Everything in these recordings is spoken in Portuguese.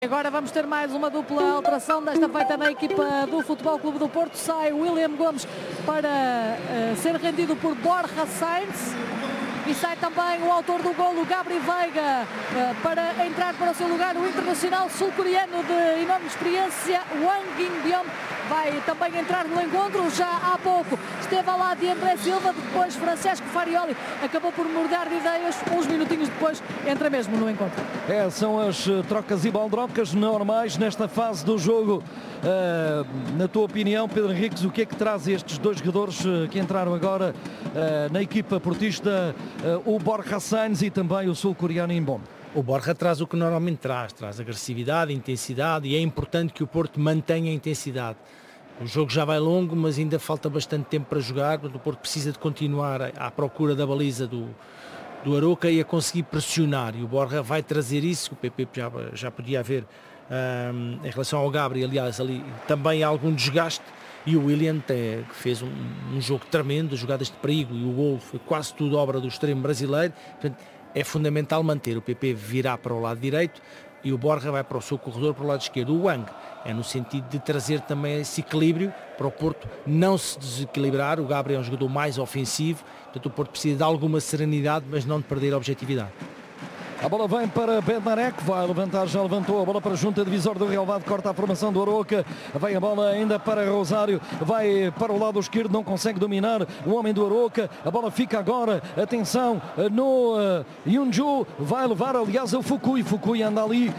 Agora vamos ter mais uma dupla alteração, desta feita na equipa do Futebol Clube do Porto. Sai William Gomes para ser rendido por Borja Sainz. E sai também o autor do golo, Gabri Veiga, para entrar para o seu lugar o internacional sul-coreano de enorme experiência, Wang Yingyom. Vai também entrar no encontro. Já há pouco esteve ao lado de André Silva, depois Francesco Farioli acabou por mudar de ideias. Uns minutinhos depois entra mesmo no encontro. São as trocas e baldrocas normais nesta fase do jogo. Na tua opinião, Pedro Henriques, o que é que traz estes dois jogadores que entraram agora na equipa portista, o Borja Sainz e também o sul-coreano Yingyom? O Borja traz o que normalmente traz agressividade, intensidade, e é importante que o Porto mantenha a intensidade. O jogo já vai longo, mas ainda falta bastante tempo para jogar. O Porto precisa de continuar à procura da baliza do Aroca e a conseguir pressionar, e o Borja vai trazer isso. O PP já podia haver em relação ao Gabri, aliás, ali também há algum desgaste, e o William fez um jogo tremendo, jogadas de perigo, e o gol foi quase tudo obra do extremo brasileiro. Portanto, é fundamental manter. O PP virá para o lado direito e o Borja vai para o seu corredor para o lado esquerdo. O Wang é no sentido de trazer também esse equilíbrio para o Porto não se desequilibrar. O Gabriel é um jogador mais ofensivo, portanto o Porto precisa de alguma serenidade, mas não de perder a objetividade. A bola vem para Bednarek, vai levantar, já levantou a bola para a junta divisória do Relvado, corta a formação do Aroca, vem a bola ainda para Rosário, vai para o lado esquerdo, não consegue dominar o homem do Aroca, a bola fica agora, atenção, no Yunju, vai levar aliás o Fukui anda ali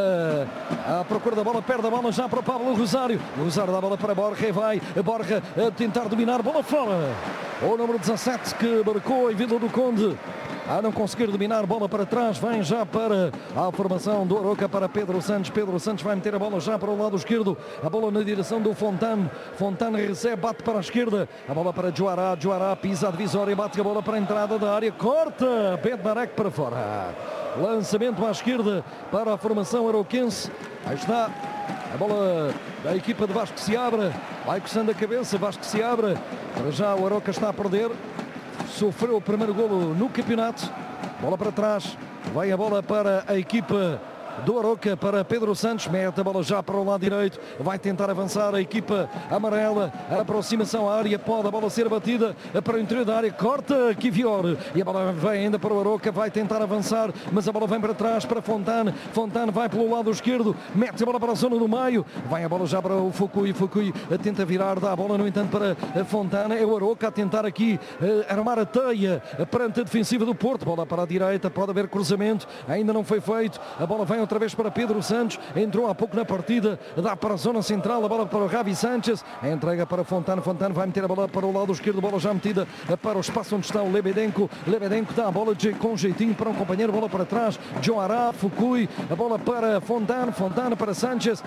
à procura da bola, perde a bola já para o Pablo Rosário, o Rosário dá a bola para Borja e vai, Borja a tentar dominar, bola fora, o número 17 que marcou em Vila do Conde. A não conseguir dominar, bola para trás, vem já para a formação do Aroca, para Pedro Santos vai meter a bola já para o lado esquerdo, a bola na direção do Fontane recebe, bate para a esquerda, a bola para Joará pisa a divisória, bate a bola para a entrada da área, corta, Bednarek para fora, lançamento à esquerda para a formação aroquense, aí está a bola da equipa de Vasco Seabra, vai coçando a cabeça, Vasco Seabra, para já o Aroca está a perder, sofreu o primeiro golo no campeonato, bola para trás, vai a bola para a equipa do Aroca, para Pedro Santos, mete a bola já para o lado direito, vai tentar avançar a equipa amarela, a aproximação à área, pode a bola ser batida para o interior da área, corta Kivior, e a bola vem ainda para o Aroca, vai tentar avançar, mas a bola vem para trás para Fontane vai pelo lado esquerdo, mete a bola para a zona do meio, vai a bola já para o Fukui tenta virar, dá a bola no entanto para a Fontane, é o Aroca a tentar aqui armar a teia perante a defensiva do Porto, bola para a direita, pode haver cruzamento, ainda não foi feito, a bola vem outra vez para Pedro Santos, entrou há pouco na partida, dá para a zona central, a bola para o Javi Sanchez, entrega para Fontane vai meter a bola para o lado esquerdo, bola já metida para o espaço onde está o Lebedenko dá a bola com jeitinho para um companheiro, bola para trás, Joará, Fukui, a bola para Fontane para Sanchez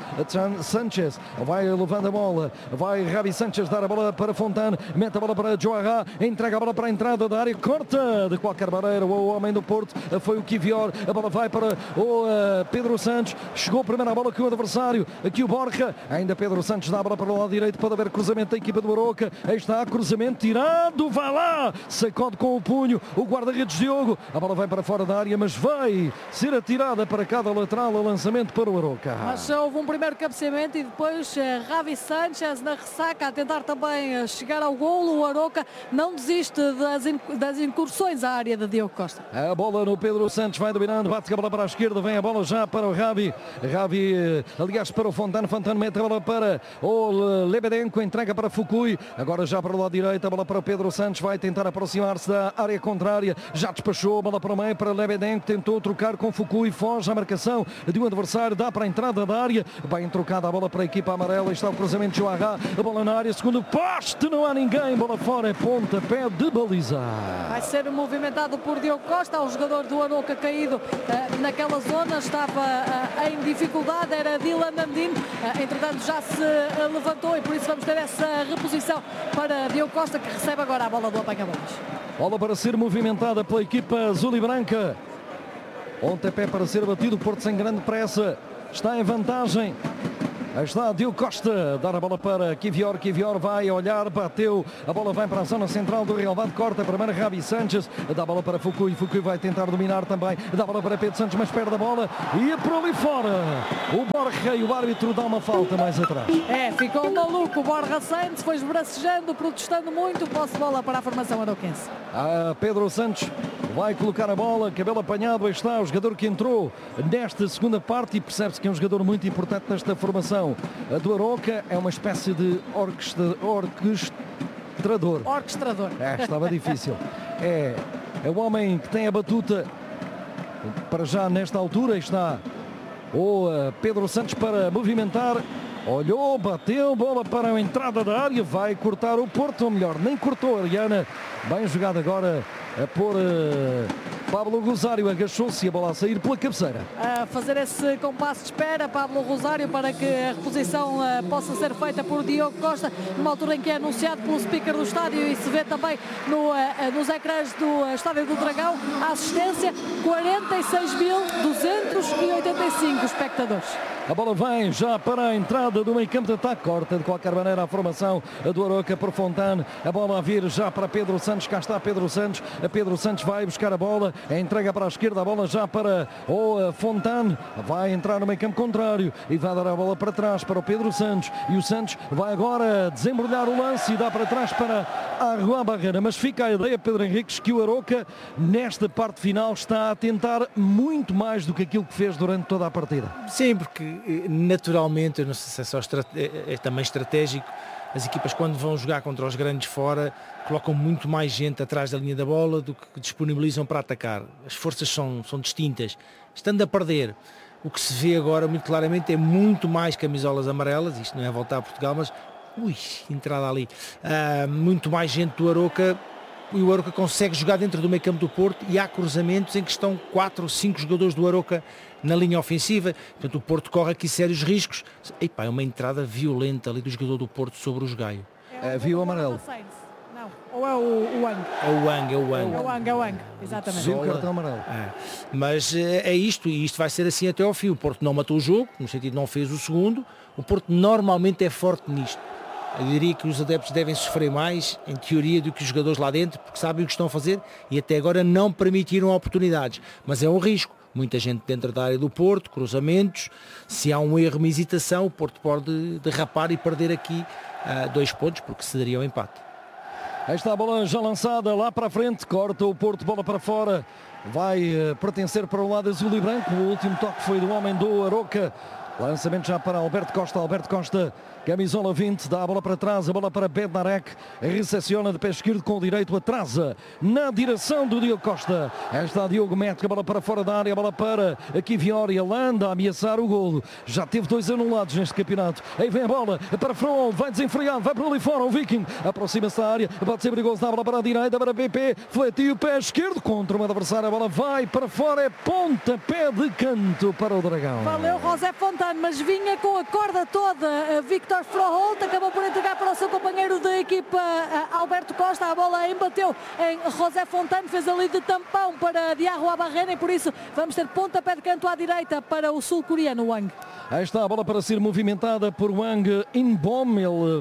vai levando a bola, vai Javi Sanchez dar a bola para Fontane, mete a bola para Joará, entrega a bola para a entrada da área, corta de qualquer maneira o homem do Porto, foi o Kivior, a bola vai para o Pedro Santos, chegou primeiro a bola que o adversário, aqui o Borja, ainda Pedro Santos dá a bola para o lado direito, pode haver cruzamento da equipa do Aroca, aí está, cruzamento tirado, vai lá, sacode com o punho, o guarda-redes Diogo, a bola vai para fora da área, mas vai ser atirada para cada lateral, a lançamento para o Aroca. Mas houve um primeiro cabeceamento e depois Javi Sanchez na ressaca a tentar também chegar ao golo, o Aroca não desiste das incursões à área de Diogo Costa. A bola no Pedro Santos vai dominando, bate a bola para a esquerda, vem a bola já para o Javi, aliás para o Fontane mete a bola para o Lebedenko, entrega para Fukui, agora já para o lado direito, a bola para o Pedro Santos, vai tentar aproximar-se da área contrária, já despachou, a bola para o meio para Lebedenko, tentou trocar com Fukui, foge à marcação de um adversário, dá para a entrada da área, bem trocada a bola para a equipa amarela, está o cruzamento de Joará, a bola na área, segundo poste, não há ninguém, bola fora, é pontapé de baliza. Vai ser movimentado por Diogo Costa, o jogador do Aroca caído naquela zona, estava em dificuldade, era Dylan Andin, entretanto já se levantou e por isso vamos ter essa reposição para Diogo Costa, que recebe agora a bola do apanha-bolas. Bola para ser movimentada pela equipa azul e branca, pontapé para ser batido, Porto sem grande pressa, está em vantagem, Aí está Diogo Costa, dar a bola para Kivior. Kivior vai olhar, bateu, a bola vai para a zona central do relvado, corta a primeira Ravi Sanchez, dá a bola para Fukui. Fukui vai tentar dominar também, dá a bola para Pedro Santos, mas perde a bola e é por ali fora. O Borja e o árbitro dá uma falta mais atrás. Ficou maluco o Borja Sainz, foi esbracejando, protestando muito, posse de bola para a formação arauquense. Pedro Santos vai colocar a bola, cabelo apanhado, aí está o jogador que entrou nesta segunda parte e percebe-se que é um jogador muito importante nesta formação. A do Arouca é uma espécie de orquestrador. Estava difícil. É o homem que tem a batuta para já nesta altura. Está o Pedro Santos para movimentar. Olhou, bateu, bola para a entrada da área, vai cortar o Porto, ou melhor, nem cortou a Ariana. Bem jogado agora por Pablo Rosário, agachou-se e a bola a sair pela cabeceira. A fazer esse compasso de espera, Pablo Rosário, para que a reposição possa ser feita por Diogo Costa, numa altura em que é anunciado pelo speaker do estádio e se vê também nos ecrãs do Estádio do Dragão, a assistência, 46.285 espectadores. A bola vem já para a entrada do meio campo de ataque, corta de qualquer maneira a formação do Arouca por Fontane, a bola a vir já para Pedro Santos, cá está Pedro Santos, Pedro Santos vai buscar a bola, entrega para a esquerda, a bola já para o Fontane, vai entrar no meio campo contrário e vai dar a bola para trás para o Pedro Santos, e o Santos vai agora desembrulhar o lance e dá para trás para a Juan Barrera, mas fica a ideia, Pedro Henriques, que o Arouca nesta parte final está a tentar muito mais do que aquilo que fez durante toda a partida. Sim, porque naturalmente, eu não sei se é também estratégico, as equipas quando vão jogar contra os grandes fora colocam muito mais gente atrás da linha da bola do que disponibilizam para atacar. As forças são distintas. Estando a perder, o que se vê agora muito claramente é muito mais camisolas amarelas, isto não é voltar a Portugal, mas entrada ali, muito mais gente do Arouca, e o Arouca consegue jogar dentro do meio campo do Porto e há cruzamentos em que estão 4 ou 5 jogadores do Arouca na linha ofensiva, portanto o Porto corre aqui sérios riscos. É uma entrada violenta ali do jogador do Porto sobre o Jogaio. Viu o amarelo? Não, ou é o Wang? É o Wang, exatamente. Viu o cartão amarelo. Mas é isto, e isto vai ser assim até ao fim. O Porto não matou o jogo, no sentido de não fez o segundo. O Porto normalmente é forte nisto. Eu diria que os adeptos devem sofrer mais, em teoria, do que os jogadores lá dentro, porque sabem o que estão a fazer e até agora não permitiram oportunidades. Mas é um risco. Muita gente dentro da área do Porto, cruzamentos. Se há um erro, uma hesitação, o Porto pode derrapar e perder aqui 2 pontos, porque se daria o empate. Aí está a bola já lançada lá para a frente, corta o Porto, bola para fora. Vai pertencer para o lado azul e branco. O último toque foi do homem do Arouca. Lançamento já para Alberto Costa, camisola 20, dá a bola para trás, a bola para Bednarek, recepciona de pé esquerdo com o direito, atrasa na direção do Diogo Costa. Está Diogo, mete a bola para fora da área, a bola para aqui Viória, Landa a ameaçar o golo. Já teve 2 anulados neste campeonato. Aí vem a bola para Frol, vai desenfreado, vai para ali fora o Viking, aproxima-se da área, pode ser perigoso, dá a bola para a direita, para BP, fletiu, pé esquerdo contra uma adversária, a bola vai para fora, é pontapé de canto para o Dragão. Valeu José Fontane, mas vinha com a corda toda. Victor Froholt acabou por entregar para o seu companheiro de equipa Alberto Costa, a bola embateu em José Fontane, fez ali de tampão para Diarro Abarrena e por isso vamos ter pontapé de canto à direita para o sul-coreano Wang. Aí está a bola para ser movimentada por Wang Inbom, ele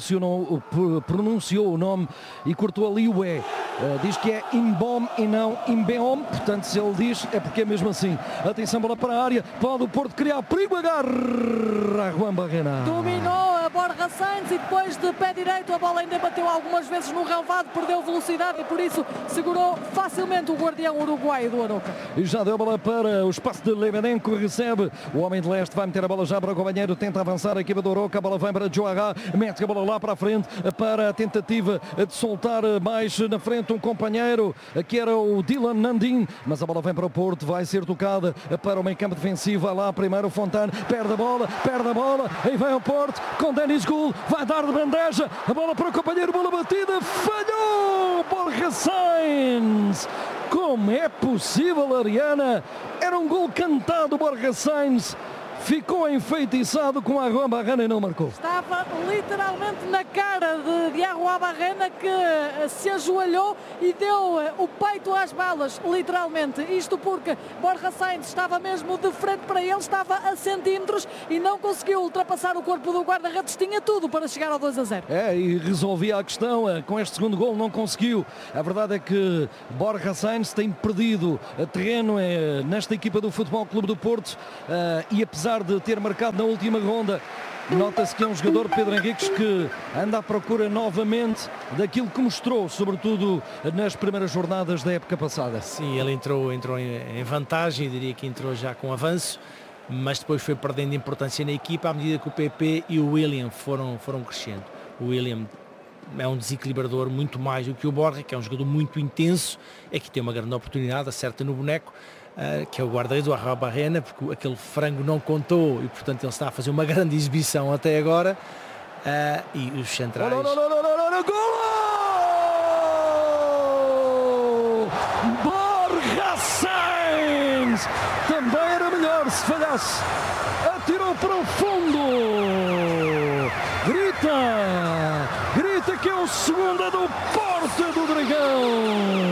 pronunciou o nome e cortou ali o E. Diz que é Inbom e não Imbeom, portanto se ele diz é porque é mesmo assim. Atenção, bola para a área, pode o Porto criar perigo, agarra Juan Barrena. Dominou a Borja Sainz e depois de pé direito a bola ainda bateu algumas vezes no relvado, perdeu velocidade e por isso segurou facilmente o guardião uruguaio do Arouca. E já deu a bola para o espaço de Lebenenko, recebe o homem de leste, vai meter a bola já para o companheiro, tenta avançar a equipa do Arouca, a bola vem para Joará, mete a bola lá para a frente para a tentativa de soltar mais na frente um companheiro que era o Dylan Nandin, mas a bola vem para o Porto, vai ser tocada para o meio campo defensivo, vai lá primeiro o Fontane, perde a bola, aí vem o Porto com Denis Gould, vai dar de bandeja, a bola para o companheiro, bola batida, falhou Borja Sainz. Como é possível, Ariana? Era um gol cantado, Borja Sainz ficou enfeitiçado com a Água Barrena e não marcou. Estava literalmente na cara de Diago Abarrena, que se ajoelhou e deu o peito às balas, literalmente. Isto porque Borja Sainz estava mesmo de frente para ele, estava a centímetros e não conseguiu ultrapassar o corpo do guarda-redes. Tinha tudo para chegar ao 2-0. E resolvia a questão. Com este segundo gol não conseguiu. A verdade é que Borja Sainz tem perdido terreno nesta equipa do Futebol Clube do Porto, e apesar de ter marcado na última ronda, nota-se que é um jogador, Pedro Henriques, que anda à procura novamente daquilo que mostrou, sobretudo nas primeiras jornadas da época passada. Sim, ele entrou em vantagem, diria que entrou já com avanço, mas depois foi perdendo importância na equipa à medida que o PP e o William foram crescendo. O William é um desequilibrador muito mais do que o Borja, que é um jogador muito intenso, que tem uma grande oportunidade, acerta no boneco, que é o guarda-redes do Água Barrena, porque aquele frango não contou e portanto ele está a fazer uma grande exibição até agora, e os centrais... Gol! Borja Sainz! Também era melhor se falhasse. Atirou para o fundo. Grita que é o segundo do Porto do Dragão.